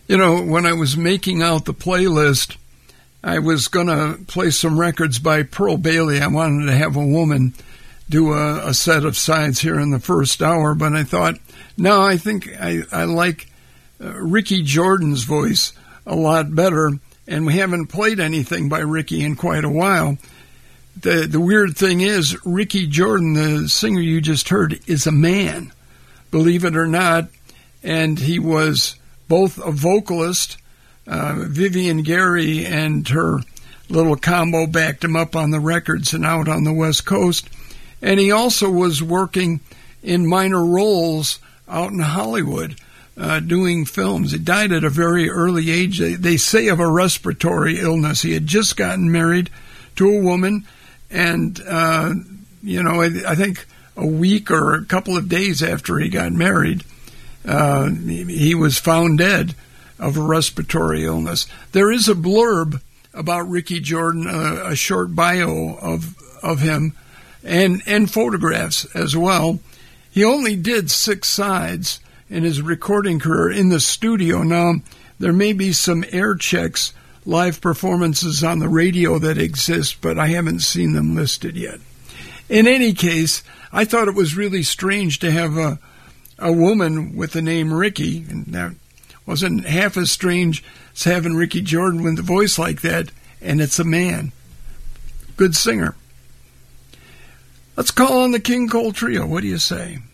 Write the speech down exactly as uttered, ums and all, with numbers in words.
You know, when I was making out the playlist, I was going to play some records by Pearl Bailey. I wanted to have a woman do a, a set of sides here in the first hour, but I thought, no, I think I, I like uh, Ricky Jordan's voice a lot better, and we haven't played anything by Ricky in quite a while. The, the weird thing is, Ricky Jordan, the singer you just heard, is a man, believe it or not, and he was both a vocalist. Uh, Vivian Gary and her little combo backed him up on the records and out on the West Coast. And he also was working in minor roles out in Hollywood, uh, doing films. He died at a very early age. They, they say of a respiratory illness. He had just gotten married to a woman, and, uh, you know, I, I think a week or a couple of days after he got married, uh, he, he was found dead of a respiratory illness. There is a blurb about Ricky Jordan, uh, a short bio of of him, and, and photographs as well. He only did six sides in his recording career in the studio. Now, there may be some air checks, live performances on the radio that exist, but I haven't seen them listed yet. In any case, I thought it was really strange to have a, a woman with the name Ricky, and that wasn't half as strange as having Ricky Jordan with a voice like that, and it's a man. Good singer. Let's call on the King Cole Trio. What do you say?